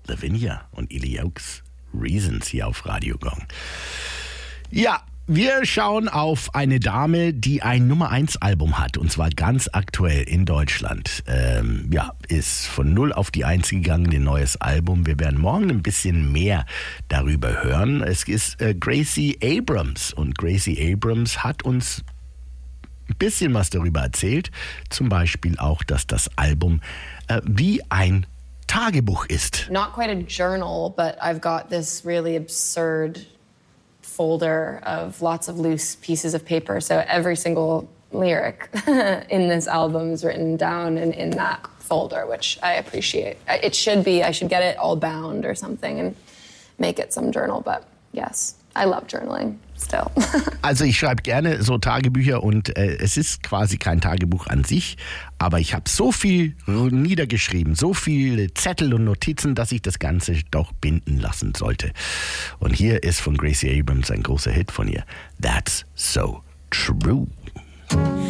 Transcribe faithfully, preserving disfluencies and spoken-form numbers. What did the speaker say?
Lavinia und Illy Oaks, Reasons hier auf Radio Gong. Ja, wir schauen auf eine Dame, die ein Nummer eins Album hat, und zwar ganz aktuell in Deutschland. Ähm, ja, ist von null auf die eins gegangen, ein neues Album. Wir werden morgen ein bisschen mehr darüber hören. Es ist äh, Gracie Abrams, und Gracie Abrams hat uns ein bisschen was darüber erzählt. Zum Beispiel auch, dass das Album äh, wie ein Tagebuch ist. Not quite a journal, but I've got this really absurd folder of lots of loose pieces of paper. So every single lyric in this album is written down in, in that folder, which I appreciate. It should be, I should get it all bound or something and make it some journal. But yes, I love journaling still. Also ich schreibe gerne so Tagebücher, und äh, es ist quasi kein Tagebuch an sich, aber ich habe so viel niedergeschrieben, so viele Zettel und Notizen, dass ich das Ganze doch binden lassen sollte. Und hier ist von Gracie Abrams ein großer Hit von ihr. That's So True.